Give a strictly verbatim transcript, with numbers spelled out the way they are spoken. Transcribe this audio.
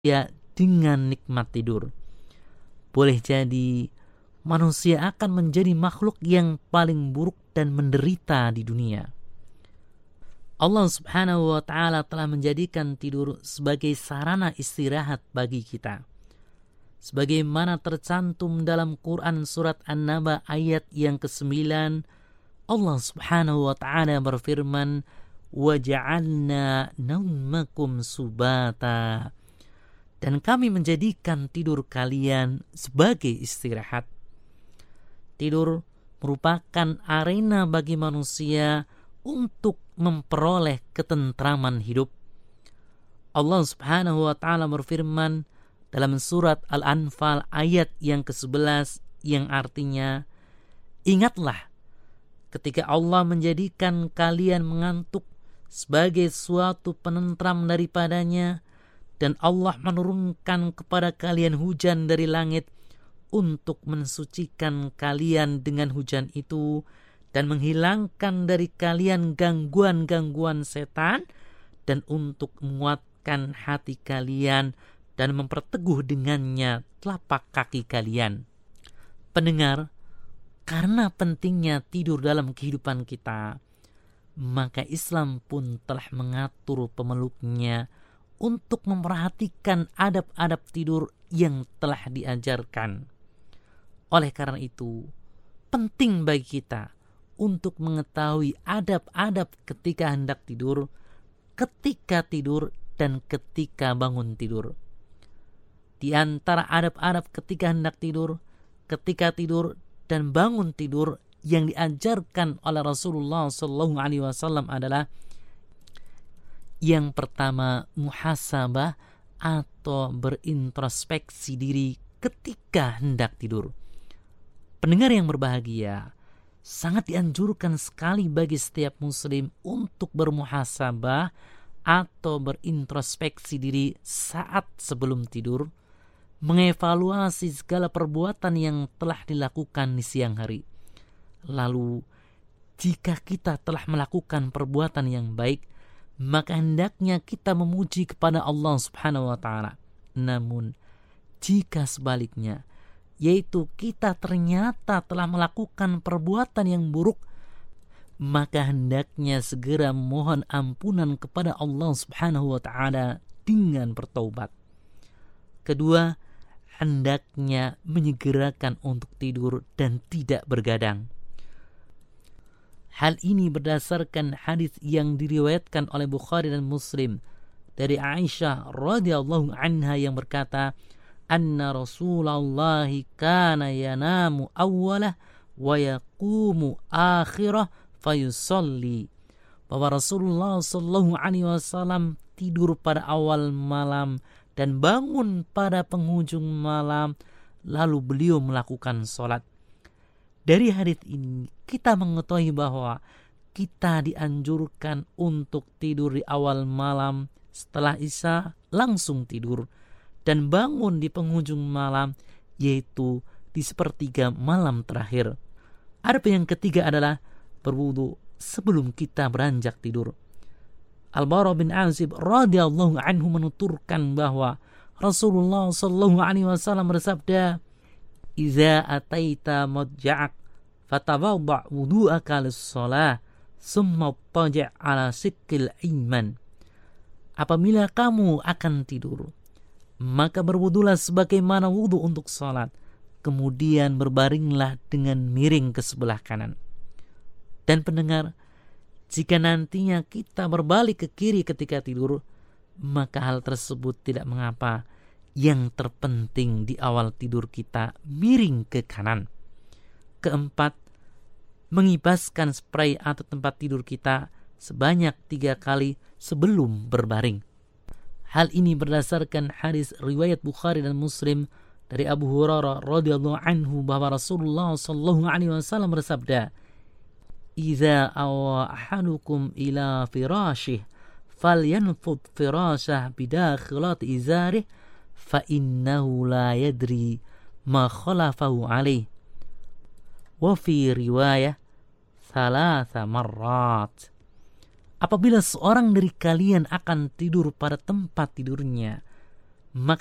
ya dengan nikmat tidur. Boleh jadi manusia akan menjadi makhluk yang paling buruk dan menderita di dunia. Allah Subhanahu wa ta'ala telah menjadikan tidur sebagai sarana istirahat bagi kita. Sebagaimana tercantum dalam Quran surat An-Naba ayat yang kesembilan, Allah Subhanahu wa ta'ala berfirman, وَجَعَلْنَا نَوْمَكُمْ سُبَاتًا, dan kami menjadikan tidur kalian sebagai istirahat. Tidur merupakan arena bagi manusia untuk memperoleh ketentraman hidup. Allah Subhanahu wa ta'ala berfirman dalam surat Al-Anfal ayat yang kesebelas yang artinya, ingatlah ketika Allah menjadikan kalian mengantuk sebagai suatu penentram daripadanya, dan Allah menurunkan kepada kalian hujan dari langit untuk mensucikan kalian dengan hujan itu dan menghilangkan dari kalian gangguan-gangguan setan, dan untuk menguatkan hati kalian dan memperteguh dengannya telapak kaki kalian. Pendengar, karena pentingnya tidur dalam kehidupan kita, maka Islam pun telah mengatur pemeluknya untuk memperhatikan adab-adab tidur yang telah diajarkan. Oleh karena itu, penting bagi kita untuk mengetahui adab-adab ketika hendak tidur, ketika tidur, dan ketika bangun tidur. Di antara adab-adab ketika hendak tidur, ketika tidur, dan bangun tidur yang diajarkan oleh Rasulullah shallallahu alaihi wasallam adalah yang pertama, muhasabah atau berintrospeksi diri ketika hendak tidur. Pendengar yang berbahagia, sangat dianjurkan sekali bagi setiap muslim untuk bermuhasabah atau berintrospeksi diri saat sebelum tidur, mengevaluasi segala perbuatan yang telah dilakukan di siang hari. Lalu, jika kita telah melakukan perbuatan yang baik, maka hendaknya kita memuji kepada Allah Subhanahu wa ta'ala. Namun, jika sebaliknya, yaitu kita ternyata telah melakukan perbuatan yang buruk, maka hendaknya segera mohon ampunan kepada Allah Subhanahu wa ta'ala dengan bertaubat. Kedua, hendaknya menyegerakan untuk tidur dan tidak bergadang. Hal ini berdasarkan hadis yang diriwayatkan oleh Bukhari dan Muslim dari Aisyah radhiyallahu anha yang berkata, anna Rasulullah kana yanamu awwalah wa yaqumu akhirah fayusalli, bahwa Rasulullah sallallahu alaihi wasallam tidur pada awal malam dan bangun pada penghujung malam, lalu beliau melakukan sholat. Dari hadis ini kita mengetahui bahwa kita dianjurkan untuk tidur di awal malam, setelah isya langsung tidur, dan bangun di penghujung malam, yaitu di sepertiga malam terakhir. Adab yang ketiga adalah berwudu sebelum kita beranjak tidur. Al-Bara bin Azib radhiyallahu anhu menuturkan bahwa Rasulullah sallallahu alaihi wasallam bersabda, "Idza ataita madja'ak fatawadda' wudu'aka lis-shalah, summa taji' ala sikkil iman." Apabila kamu akan tidur, maka berwudulah sebagaimana wudu untuk salat, kemudian berbaringlah dengan miring ke sebelah kanan. Dan pendengar, jika nantinya kita berbalik ke kiri ketika tidur, maka hal tersebut tidak mengapa. Yang terpenting di awal tidur kita miring ke kanan. Keempat, mengibaskan spray atau tempat tidur kita sebanyak tiga kali sebelum berbaring. Hal ini berdasarkan hadis riwayat Bukhari dan Muslim dari Abu Hurairah radhiyallahu anhu bahwa Rasulullah sallallahu alaihi wasallam bersabda, "Idza awa ahadukum ila firashih falyanfud firashah bidakhilat izarih fa innahu la yadri ma khalafahu alaih." Wa fi riwayah thalatha marrat. Apabila seorang dari kalian akan tidur pada tempat tidurnya, maka